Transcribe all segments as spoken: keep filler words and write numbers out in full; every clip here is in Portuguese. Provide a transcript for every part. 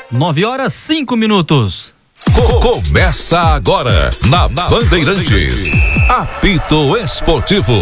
nove horas, cinco minutos. Começa agora na Bandeirantes. Apito Esportivo.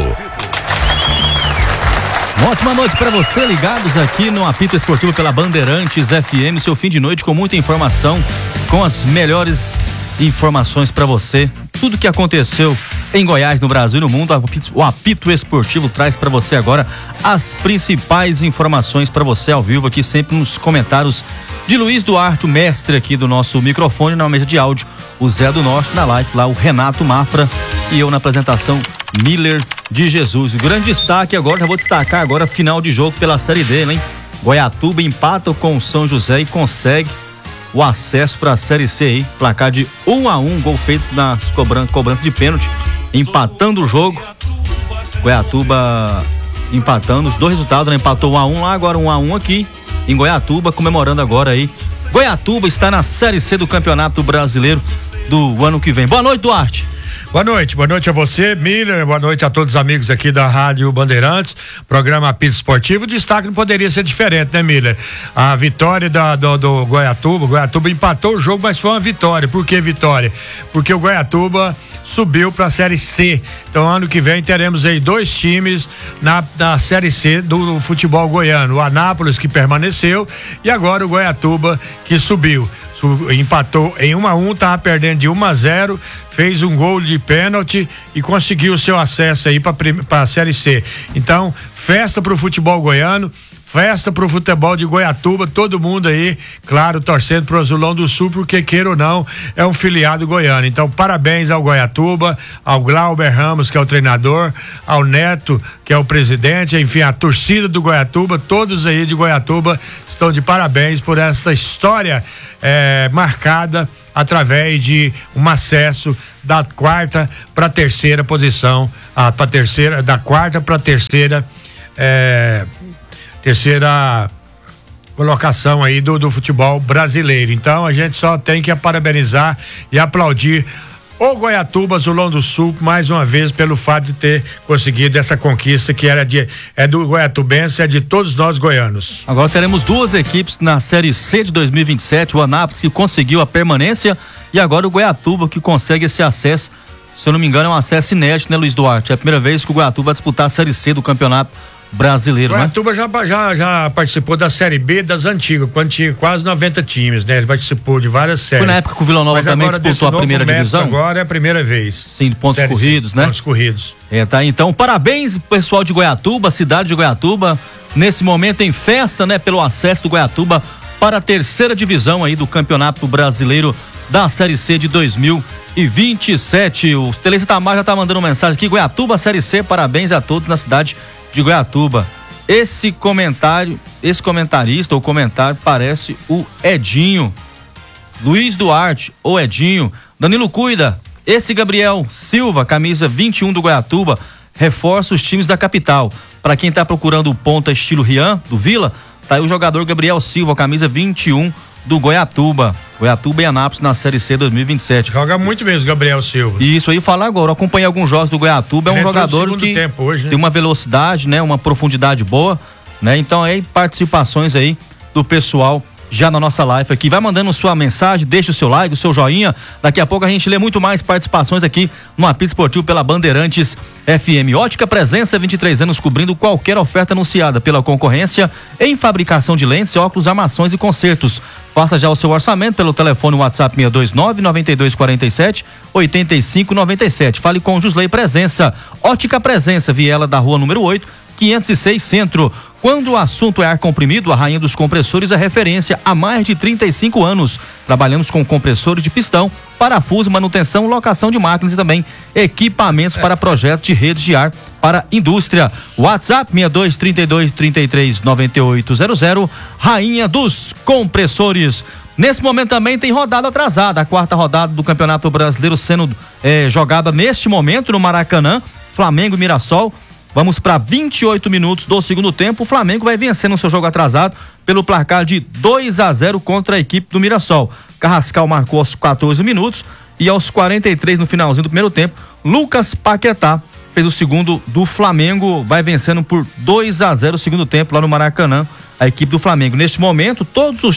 Uma ótima noite para você, ligados aqui no Apito Esportivo pela Bandeirantes F M, seu fim de noite com muita informação, com as melhores informações para você. Tudo que aconteceu em Goiás, no Brasil e no mundo, o Apito Esportivo traz para você agora as principais informações para você ao vivo aqui, sempre nos comentários de Luiz Duarte, o mestre aqui do nosso microfone, na mesa de áudio, o Zé do Norte, na live lá, o Renato Mafra e eu na apresentação, Miller de Jesus. O grande destaque agora, já vou destacar agora, final de jogo pela Série D, hein? Goiatuba empata com o São José e consegue o acesso para a Série C aí, placar de um a um, gol feito nas cobran- cobranças de pênalti, empatando o jogo. Goiatuba empatando os dois resultados, né? Empatou um a um lá, agora um a um aqui em Goiatuba, comemorando agora aí. Goiatuba está na Série C do Campeonato Brasileiro do ano que vem. Boa noite, Duarte. Boa noite, boa noite a você, Miller, boa noite a todos os amigos aqui da Rádio Bandeirantes, programa Apito Esportivo. O destaque não poderia ser diferente, né, Miller? A vitória da, do, do Goiatuba, o Goiatuba empatou o jogo, mas foi uma vitória. Por que vitória? Porque o Goiatuba subiu para a Série C. Então, ano que vem teremos aí dois times na, na Série C do, do futebol goiano. O Anápolis, que permaneceu, e agora o Goiatuba, que subiu. Empatou em um a um, tava perdendo de um a zero, fez um gol de pênalti e conseguiu o seu acesso aí para a Série C. Então, festa pro futebol goiano, festa pro futebol de Goiatuba, todo mundo aí, claro, torcendo pro Azulão do Sul, porque queira ou não, é um filiado goiano. Então, parabéns ao Goiatuba, ao Glauber Ramos, que é o treinador, ao Neto, que é o presidente, enfim, a torcida do Goiatuba, todos aí de Goiatuba estão de parabéns por esta história é, marcada através de um acesso da quarta para a terceira posição, a, pra terceira, da quarta para a terceira é, terceira colocação aí do, do futebol brasileiro. Então a gente só tem que parabenizar e aplaudir o Goiatuba, Azulão do Sul, mais uma vez pelo fato de ter conseguido essa conquista que era de, é do goiatubense, é de todos nós goianos. Agora teremos duas equipes na Série C de dois mil e vinte e sete, o Anápolis que conseguiu a permanência e agora o Goiatuba que consegue esse acesso. Se eu não me engano é um acesso inédito, né, Luiz Duarte? É a primeira vez que o Goiatuba vai disputar a Série C do Campeonato Brasileiro, né? Goiatuba já, já, já participou da Série B das antigas, quando tinha quase noventa times, né? Ele participou de várias séries. Foi na época que o Vila Nova Mas também disputou a primeira divisão? Agora é a primeira vez. Sim, pontos Série corridos, C, né? Pontos corridos. É, tá, então, parabéns pessoal de Goiatuba, cidade de Goiatuba, nesse momento em festa, né? Pelo acesso do Goiatuba para a terceira divisão aí do Campeonato Brasileiro da Série C de dois mil e vinte e sete. O Teleza Tamar já tá mandando mensagem aqui, Goiatuba, Série C, parabéns a todos na cidade de Goiatuba. Esse comentário, esse comentarista ou comentário parece o Edinho. Luiz Duarte, ou Edinho. Danilo Cuida, esse Gabriel Silva, camisa vinte e um do Goiatuba, reforça os times da capital. Para quem tá procurando o ponta estilo Rian, do Vila, tá aí o jogador Gabriel Silva, camisa vinte e um do Goiatuba. Goiatuba e Anápolis na Série C dois mil e vinte e sete. Joga muito mesmo, Gabriel Silva. E isso aí, falar agora, eu acompanhei alguns jogos do Goiatuba, é um jogador que hoje, né? tem uma velocidade, né, uma profundidade boa, né? Então aí participações aí do pessoal já na nossa live aqui. Vai mandando sua mensagem, deixa o seu like, o seu joinha. Daqui a pouco a gente lê muito mais participações aqui no Apito Esportivo pela Bandeirantes F M. Ótica Presença, vinte e três anos cobrindo qualquer oferta anunciada pela concorrência em fabricação de lentes, óculos, armações e consertos. Faça já o seu orçamento pelo telefone WhatsApp seis dois nove, nove dois quatro sete, oito cinco nove sete. Fale com o Jusley Presença. Ótica Presença, Viela da Rua número oito, quinhentos e seis Centro. Quando o assunto é ar comprimido, a Rainha dos Compressores é referência há mais de trinta e cinco anos. Trabalhamos com compressores de pistão, parafuso, manutenção, locação de máquinas e também equipamentos é. para projetos de redes de ar para indústria. WhatsApp seis dois, trinta e dois, trinta e três, noventa e oito zero zero. Rainha dos Compressores. Nesse momento também tem rodada atrasada, a quarta rodada do Campeonato Brasileiro sendo é, jogada neste momento no Maracanã, Flamengo e Mirassol. Vamos para vinte e oito minutos do segundo tempo. O Flamengo vai vencendo o seu jogo atrasado pelo placar de dois a zero contra a equipe do Mirassol. Carrascal marcou aos quatorze minutos e aos quarenta e três no finalzinho do primeiro tempo, Lucas Paquetá fez o segundo do Flamengo, vai vencendo por dois a zero o segundo tempo lá no Maracanã, a equipe do Flamengo. Neste momento, todos os,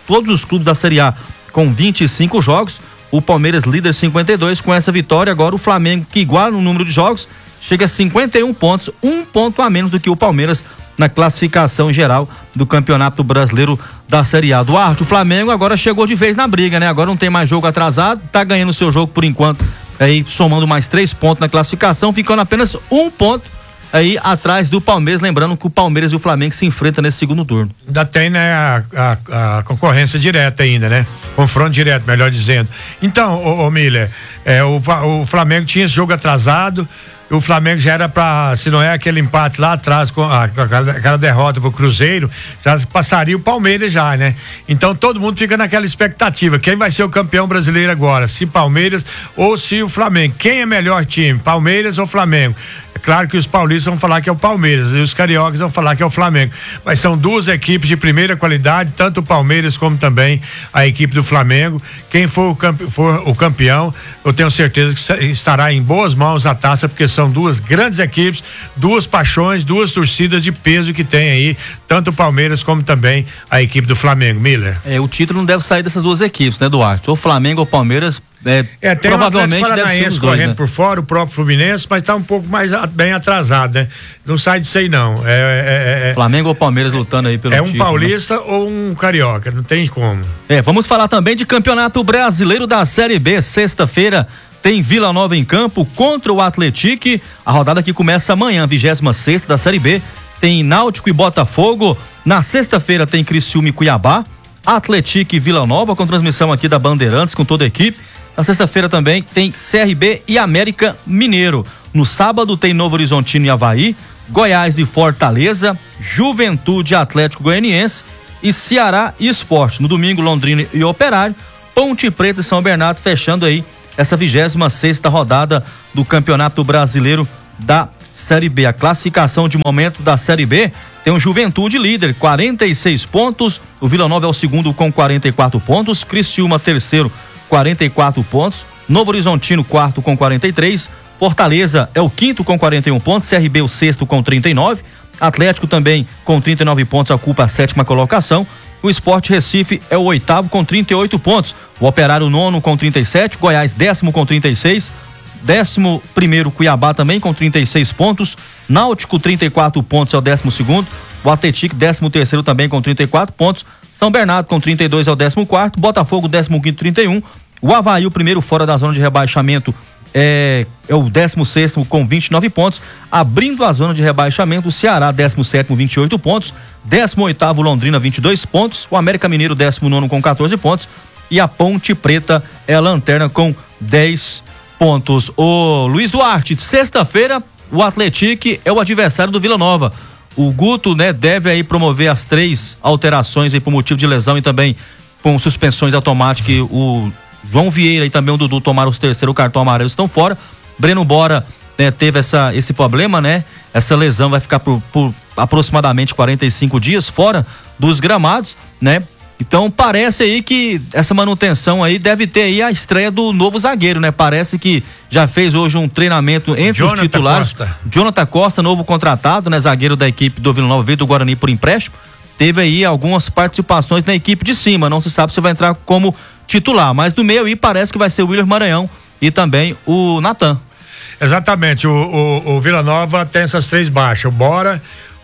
todos os clubes da Série A com vinte e cinco jogos. O Palmeiras líder cinquenta e dois, com essa vitória agora o Flamengo, que iguala no número de jogos, chega a cinquenta e um pontos, um ponto a menos do que o Palmeiras na classificação geral do Campeonato Brasileiro da Série A. Duarte, o Flamengo agora chegou de vez na briga, né? Agora não tem mais jogo atrasado, tá ganhando o seu jogo por enquanto, aí somando mais três pontos na classificação, ficando apenas um ponto aí atrás do Palmeiras, lembrando que o Palmeiras e o Flamengo se enfrentam nesse segundo turno. Ainda tem, né, a, a, a concorrência direta ainda, né? Confronto direto, melhor dizendo. Então, ô, ô Miller, é, o, o Flamengo tinha esse jogo atrasado, o Flamengo já era pra, se não é aquele empate lá atrás com a, aquela derrota pro Cruzeiro, já passaria o Palmeiras já, né? Então todo mundo fica naquela expectativa, quem vai ser o campeão brasileiro agora, se Palmeiras ou se o Flamengo, quem é melhor time, Palmeiras ou Flamengo? É claro que os paulistas vão falar que é o Palmeiras e os cariocas vão falar que é o Flamengo, mas são duas equipes de primeira qualidade, tanto o Palmeiras como também a equipe do Flamengo. Quem for o, campe, for o campeão, eu tenho certeza que estará em boas mãos a taça, porque são duas grandes equipes, duas paixões, duas torcidas de peso que tem aí, tanto o Palmeiras como também a equipe do Flamengo. Miller. É, o título não deve sair dessas duas equipes, né, Duarte? Ou Flamengo ou Palmeiras. É, é, tem provavelmente o deve ser os dois, correndo, né, por fora, o próprio Fluminense, mas tá um pouco mais a, bem atrasado, né? Não sai disso aí não. É, é, é, Flamengo ou Palmeiras lutando aí pelo É um título, paulista, né, ou um carioca, não tem como. É, vamos falar também de Campeonato Brasileiro da Série B. Sexta-feira tem Vila Nova em campo contra o Atlético. A rodada que começa amanhã, vigésima sexta da Série B. Tem Náutico e Botafogo. Na sexta-feira tem Criciúma e Cuiabá. Atlético e Vila Nova, com transmissão aqui da Bandeirantes, com toda a equipe. Na sexta-feira também tem C R B e América Mineiro. No sábado tem Novo Horizontino e Avaí, Goiás e Fortaleza, Juventude e Atlético Goianiense e Ceará e Sport. No domingo, Londrina e Operário, Ponte Preta e São Bernardo, fechando aí essa vigésima sexta rodada do Campeonato Brasileiro da Série B. A classificação de momento da Série B tem o Juventude líder, quarenta e seis pontos, o Vila Nova é o segundo com quarenta e quatro pontos, Criciúma terceiro, quarenta e quatro pontos, Novo Horizontino quarto com quarenta e três, Fortaleza é o quinto com quarenta e um pontos, C R B o sexto com trinta e nove, Atlético também com trinta e nove pontos, ocupa a sétima colocação, o Sport Recife é o oitavo com trinta e oito pontos, o Operário nono com trinta e sete, Goiás décimo com trinta e seis, décimo primeiro Cuiabá também com trinta e seis pontos, Náutico trinta e quatro pontos é o décimo segundo, o Atlético décimo terceiro também com trinta e quatro pontos, São Bernardo com trinta e dois é o décimo quarto, Botafogo décimo quinto trinta e um, o Avaí o primeiro fora da zona de rebaixamento é, é o décimo sexto com vinte e nove pontos, abrindo a zona de rebaixamento o Ceará décimo sétimo vinte e oito pontos, décimo oitavo Londrina vinte e dois pontos, o América Mineiro décimo nono com quatorze pontos e a Ponte Preta é a lanterna com dez pontos. O Luiz Duarte, sexta-feira o Atlético é o adversário do Vila Nova. O Guto, né, deve aí promover as três alterações aí por motivo de lesão e também com suspensões automáticas. O João Vieira e também o Dudu tomaram os terceiro cartão amarelo, estão fora. Breno Bora, né, teve essa, esse problema, né? Essa lesão vai ficar por, por aproximadamente quarenta e cinco dias fora dos gramados, né? Então parece aí que essa manutenção aí deve ter aí a estreia do novo zagueiro, né? Parece que já fez hoje um treinamento entre Jonathan os titulares. Costa. Jonathan Costa, novo contratado, né? Zagueiro da equipe do Vila Nova, veio do Guarani por empréstimo. Teve aí algumas participações na equipe de cima, não se sabe se vai entrar como titular, mas do meio aí parece que vai ser o William Maranhão e também o Natan. Exatamente, o, o, o Vila Nova tem essas três baixas, o Bora,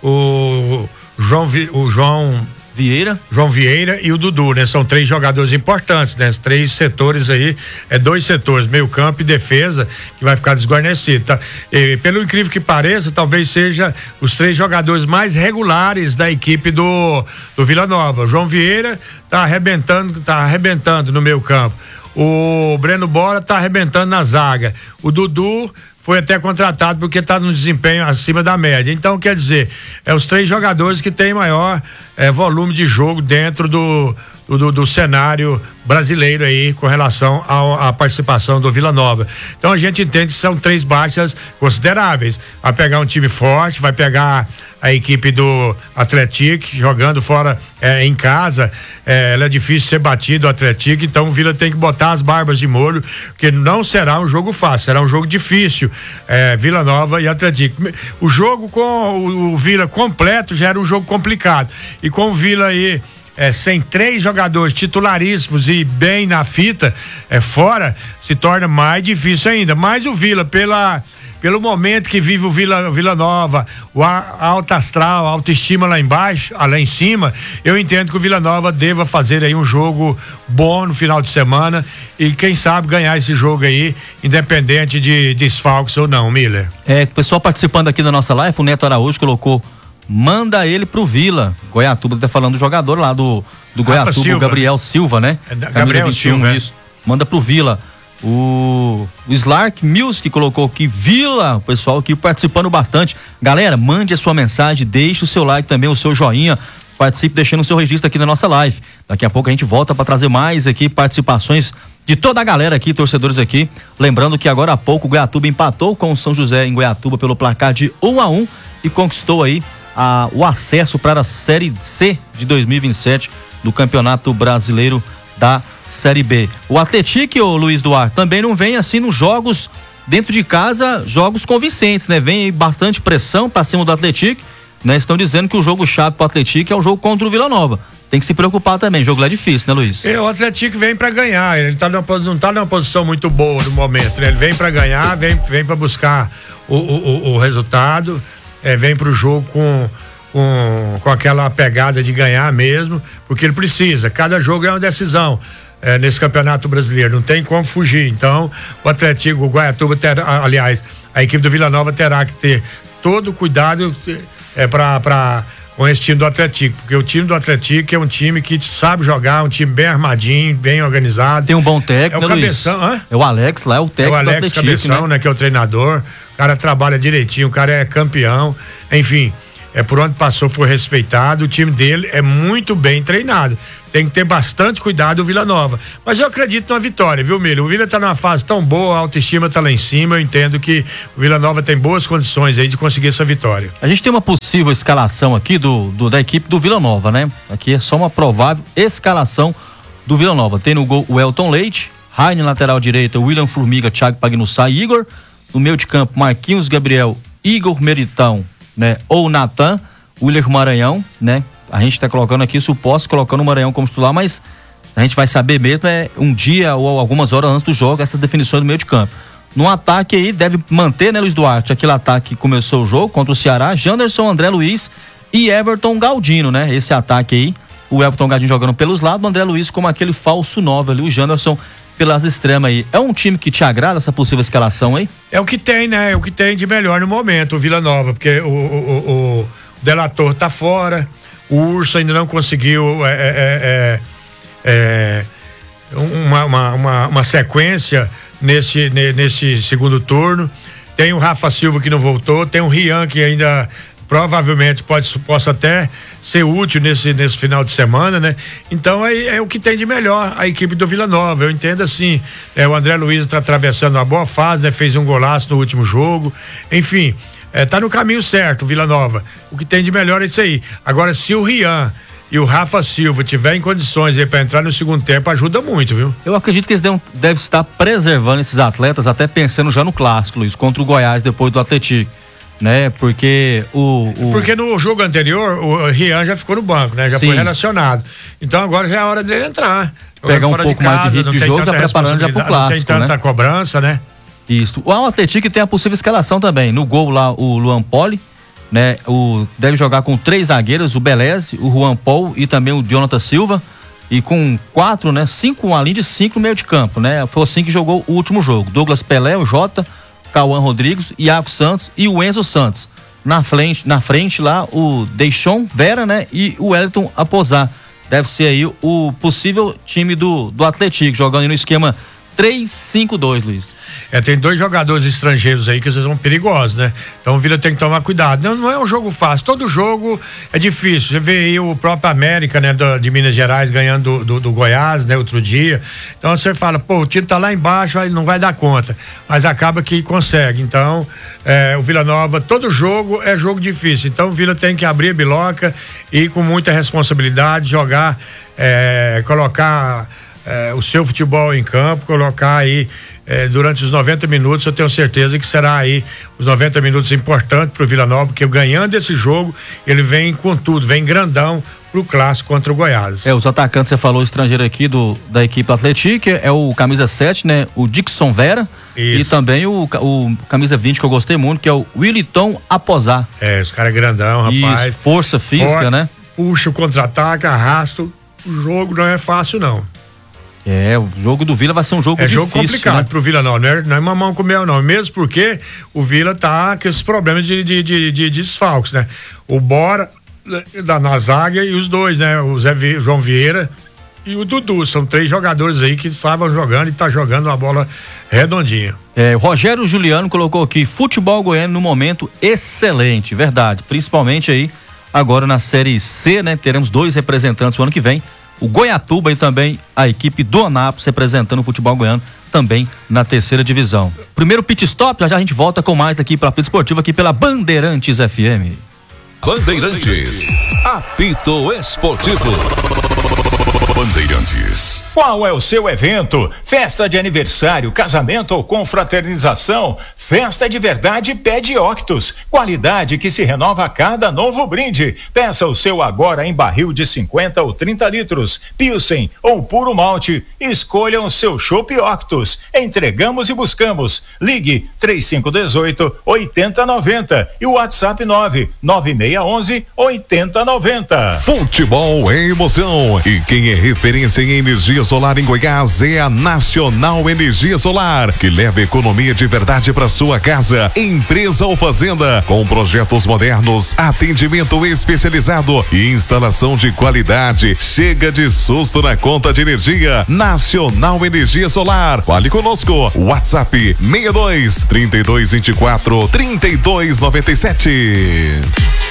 o João, o João Vieira. João Vieira e o Dudu, né? São três jogadores importantes, né? Três setores aí, é dois setores, meio campo e defesa, que vai ficar desguarnecido, tá? E, pelo incrível que pareça, talvez seja os três jogadores mais regulares da equipe do, do Vila Nova. O João Vieira tá arrebentando, tá arrebentando no meio campo. O Breno Bora tá arrebentando na zaga. O Dudu foi até contratado porque está no desempenho acima da média. Então, quer dizer, é os três jogadores que têm maior é, volume de jogo dentro do, do, do cenário brasileiro aí com relação à participação do Vila Nova. Então a gente entende que são três baixas consideráveis. Vai pegar um time forte, vai pegar a equipe do Atlético jogando fora é, em casa, é, ela é difícil ser batido o Atlético, então o Vila tem que botar as barbas de molho, porque não será um jogo fácil, será um jogo difícil, é, Vila Nova e Atlético. O jogo com o, o Vila completo já era um jogo complicado, e com o Vila aí é, sem três jogadores titularíssimos e bem na fita, é, fora, se torna mais difícil ainda. Mas o Vila, pela... pelo momento que vive o Vila, Vila Nova, o a, alta astral, a autoestima lá embaixo, lá em cima, eu entendo que o Vila Nova deva fazer aí um jogo bom no final de semana e quem sabe ganhar esse jogo aí, independente de desfalques ou não, Miller. É, o pessoal participando aqui da nossa live, o Neto Araújo colocou, manda ele pro Vila. Goiatuba tá falando do jogador lá do, do Goiatuba, Silva, o Gabriel Silva, né? É da, Gabriel vinte e um, Silva, isso. Manda pro Vila. O, o Slark Music colocou aqui, Vila, o pessoal aqui participando bastante. Galera, mande a sua mensagem, deixe o seu like também, o seu joinha, participe deixando o seu registro aqui na nossa live. Daqui a pouco a gente volta para trazer mais aqui participações de toda a galera aqui, torcedores aqui. Lembrando que agora há pouco o Goiatuba empatou com o São José em Goiatuba pelo placar de um a um e conquistou aí a, o acesso para a Série C de dois mil e vinte e sete do Campeonato Brasileiro da Série B. O Atlético, ô Luiz Duarte, também não vem assim nos jogos dentro de casa, jogos convincentes, né? Vem aí bastante pressão pra cima do Atlético, né? Estão dizendo que o jogo chave pro Atlético é o jogo contra o Vila Nova. Tem que se preocupar também, o jogo lá é difícil, né, Luiz? É, o Atlético vem pra ganhar, ele tá numa, não tá numa posição muito boa no momento, né? Ele vem pra ganhar, vem, vem pra buscar o, o, o resultado, é, vem pro jogo com com, com aquela pegada de ganhar mesmo, porque ele precisa, cada jogo é uma decisão. É, nesse Campeonato Brasileiro, não tem como fugir. Então, o Atlético, o Goiatuba, terá, aliás, a equipe do Vila Nova terá que ter todo o cuidado é, pra, pra, com esse time do Atlético, porque o time do Atlético é um time que sabe jogar, um time bem armadinho, bem organizado. Tem um bom técnico, é o né, Cabeção, Luiz? Hã? É o Alex lá, é o técnico é o Alex do Atlético, Cabeção, né? né, que é o treinador. O cara trabalha direitinho, o cara é campeão, enfim. É por onde passou, foi respeitado. O time dele é muito bem treinado. Tem que ter bastante cuidado o Vila Nova. Mas eu acredito numa vitória, viu, Milho? O Vila tá numa fase tão boa, a autoestima tá lá em cima. Eu entendo que o Vila Nova tem boas condições aí de conseguir essa vitória. A gente tem uma possível escalação aqui do, do da equipe do Vila Nova, né? Aqui é só uma provável escalação do Vila Nova. Tem no gol o Elton Leite, Raine lateral direita, William Formiga, Thiago Pagnussá e Igor. No meio de campo, Marquinhos Gabriel, Igor Meritão, né? Ou Natan, William Maranhão, né? A gente tá colocando aqui suposto, colocando o Maranhão como titular, mas a gente vai saber mesmo é um dia ou algumas horas antes do jogo essas definições do meio de campo. No ataque aí deve manter, né, Luiz Duarte, aquele ataque que começou o jogo contra o Ceará, Janderson, André Luiz e Everton Galdino, né? Esse ataque aí, o Everton Galdino jogando pelos lados, o André Luiz como aquele falso nove ali, o Janderson pelas extremas aí. É um time que te agrada essa possível escalação aí? É o que tem, né? É o que tem de melhor no momento, o Vila Nova, porque o, o, o, o Delator tá fora, o Urso ainda não conseguiu é, é, é, é, uma, uma, uma, uma sequência nesse, nesse segundo turno. Tem o Rafa Silva que não voltou, tem o Rian que ainda provavelmente pode, possa até ser útil nesse, nesse final de semana, né? Então é, é o que tem de melhor a equipe do Vila Nova, eu entendo assim, é, o André Luiz está atravessando uma boa fase, né? Fez um golaço no último jogo, enfim, é, tá no caminho certo o Vila Nova, o que tem de melhor é isso aí. Agora, se o Rian e o Rafa Silva tiver em condições aí para entrar no segundo tempo, ajuda muito, viu? Eu acredito que eles devem, devem estar preservando esses atletas, até pensando já no clássico, Luiz, contra o Goiás depois do Atlético, né? Porque o, o... Porque no jogo anterior o Rian já ficou no banco, né? Já Sim. foi relacionado. Então agora já é a hora dele entrar. Pegar um pouco casa, mais de ritmo de jogo, já preparando já pro clássico, não tem tanta né? cobrança, né? Isso. O Atlético tem a possível escalação também. No gol lá o Luan Poli, né? O, deve jogar com três zagueiros, o Beleze, o Juan Paul e também o Jonathan Silva. E com quatro, né? Cinco, uma linha de cinco no meio de campo, né? Foi assim que jogou o último jogo. Douglas Pelé, o Jota, Cauã Rodrigues, Iago Santos e o Enzo Santos. Na frente, na frente lá, o Deixon Vera, né? E o Wellington Aposar. Deve ser aí o possível time do, do Atlético, jogando no esquema três cinco dois, Luiz. É, tem dois jogadores estrangeiros aí que são perigosos, né? Então o Vila tem que tomar cuidado. Não, não é um jogo fácil, todo jogo é difícil. Você vê aí o próprio América, né, do, de Minas Gerais ganhando do, do, do Goiás, né, outro dia. Então você fala, pô, o time tá lá embaixo, aí não vai dar conta. Mas acaba que consegue. Então, é, o Vila Nova, todo jogo é jogo difícil. Então o Vila tem que abrir a biloca e com muita responsabilidade jogar, é, colocar É, o seu futebol em campo, colocar aí é, durante os noventa minutos, eu tenho certeza que será aí os noventa minutos importantes para o Vila Nova, porque ganhando esse jogo, ele vem com tudo, vem grandão pro clássico contra o Goiás. É, os atacantes, você falou estrangeiro aqui do, da equipe Atlético, é o camisa sete, né? O Dixon Vera. Isso. E também o, o camisa vinte, que eu gostei muito, que é o Wiliton Aposar. É, os caras grandão, rapaz. Isso, força física, For, né? Puxa o contra-ataque, arrasta. O jogo não é fácil, não. É, o jogo do Vila vai ser um jogo é difícil. É jogo complicado, né? Pro Vila não, não é, não é mamão com mel não, mesmo porque o Vila tá com esses problemas de, de, de, de, de desfalques, né? O Bora da, na zaga e os dois, né? O Zé Vi, João Vieira e o Dudu, são três jogadores aí que estavam jogando e tá jogando uma bola redondinha. É, o Rogério Juliano colocou aqui, futebol goiano no momento excelente, verdade, principalmente aí agora na Série C, né? Teremos dois representantes no ano que vem, o Goiatuba e também a equipe do Anápolis representando o futebol goiano também na terceira divisão. Primeiro pit stop, já já a gente volta com mais aqui para a Apito Esportivo aqui pela Bandeirantes F M. Bandeirantes, Apito Esportivo. Bandeirantes. Qual é o seu evento? Festa de aniversário, casamento ou confraternização? Festa de verdade pede Octus. Qualidade que se renova a cada novo brinde. Peça o seu agora em barril de cinquenta ou trinta litros, Pilsen ou puro malte. Escolha o seu chopp Octus. Entregamos e buscamos. Ligue trinta e cinco dezoito, oitenta noventa e o WhatsApp nove nove seis onze, oitenta noventa. Futebol é emoção e quem é referência em energia solar em Goiás é a Nacional Energia Solar, que leva economia de verdade para sua casa. Empresa ou fazenda, com projetos modernos, atendimento especializado e instalação de qualidade. Chega de susto na conta de energia. Nacional Energia Solar. Fale conosco. WhatsApp seis dois, trinta e dois vinte e quatro, trinta e dois noventa e sete.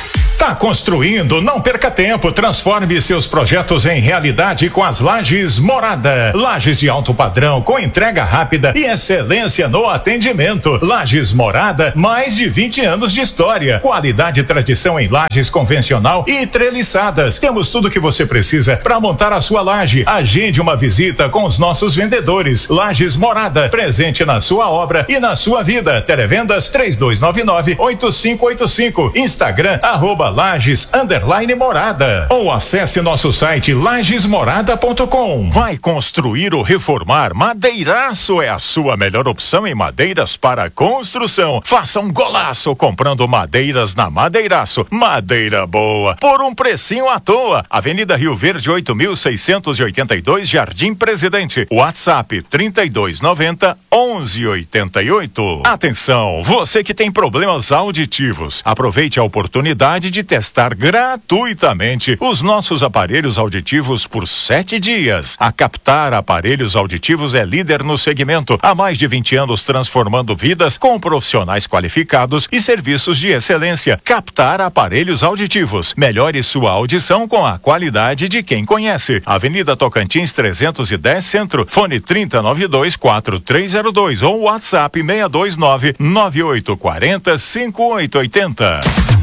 Tá construindo? Não perca tempo. Transforme seus projetos em realidade com as Lajes Morada. Lajes de alto padrão, com entrega rápida e excelência no atendimento. Lajes Morada, mais de vinte anos de história. Qualidade e tradição em lajes convencional e treliçadas. Temos tudo que você precisa para montar a sua laje. Agende uma visita com os nossos vendedores. Lajes Morada, presente na sua obra e na sua vida. Televendas três dois nove nove, oito cinco oito cinco. Instagram, arroba Lages underline Morada, ou acesse nosso site lages morada ponto com. Vai construir ou reformar? Madeiraço é a sua melhor opção em madeiras para construção. Faça um golaço comprando madeiras na Madeiraço. Madeira boa por um precinho à toa. Avenida Rio Verde oito mil seiscentos e oitenta e dois, Jardim Presidente. WhatsApp trinta e dois noventa, onze oitenta e oito. Atenção, você que tem problemas auditivos, aproveite a oportunidade de testar gratuitamente os nossos aparelhos auditivos por sete dias. A Captar Aparelhos Auditivos é líder no segmento, há mais de vinte anos transformando vidas com profissionais qualificados e serviços de excelência. Captar Aparelhos Auditivos. Melhore sua audição com a qualidade de quem conhece. Avenida Tocantins trezentos e dez Centro, fone trinta nove dois, quatro três zero dois ou WhatsApp seis dois nove, nove oito quatro zero, cinco oito oito zero.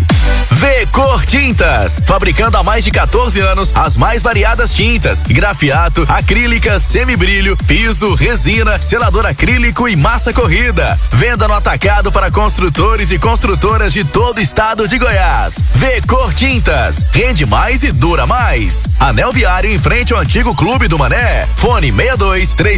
V-Cor Tintas, fabricando há mais de quatorze anos as mais variadas tintas, grafiato, acrílicas, semibrilho, piso, resina, selador acrílico e massa corrida. Venda no atacado para construtores e construtoras de todo o estado de Goiás. V-Cor Tintas, rende mais e dura mais. Anel Viário em frente ao antigo Clube do Mané. Fone seis dois três